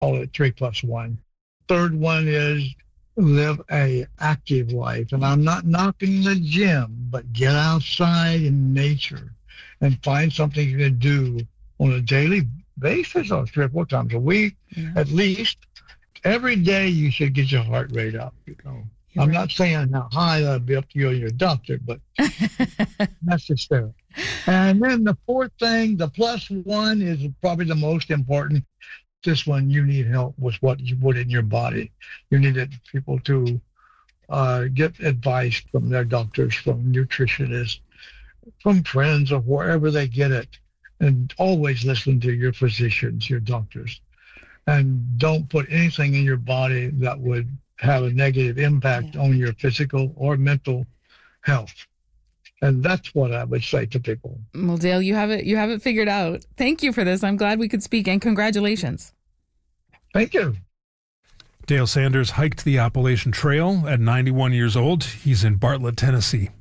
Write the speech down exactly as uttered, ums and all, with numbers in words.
call it three plus one. Third one is live a active life. And I'm not knocking the gym, but get outside in nature and find something you can do on a daily basis or three or four times a week, yeah. At least. Every day you should get your heart rate up, you know. You're I'm right. not saying how high that'll be up to you and your doctor, but necessary. And then the fourth thing, the plus one, is probably the most important. This one, you need help with what you put in your body. You needed people to uh, get advice from their doctors, from nutritionists, from friends, or wherever they get it. And always listen to your physicians, your doctors. And don't put anything in your body that would have a negative impact yeah. on your physical or mental health. And that's what I would say to people. Well, Dale, you have it, you have it figured out. Thank you for this. I'm glad we could speak, and congratulations. Thank you. Dale Sanders hiked the Appalachian Trail at ninety-one years old. He's in Bartlett, Tennessee.